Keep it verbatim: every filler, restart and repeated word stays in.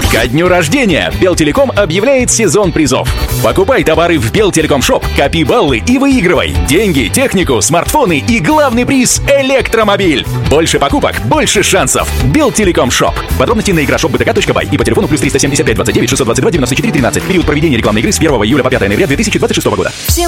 Ко дню рождения Белтелеком объявляет сезон призов. Покупай товары в Белтелеком Шоп, копи баллы и выигрывай деньги, технику, смартфоны и главный приз — электромобиль. Больше покупок, больше шансов. Белтелеком Шоп. Подробности на игра шоп бэ тэ ка точка бай и по телефону плюс триста семьдесят пять двадцать девять шестьсот двадцать два девяносто четыре тринадцать. Период проведения рекламной игры с первого июля по пятое ноября две тысячи двадцать шестого года. Всем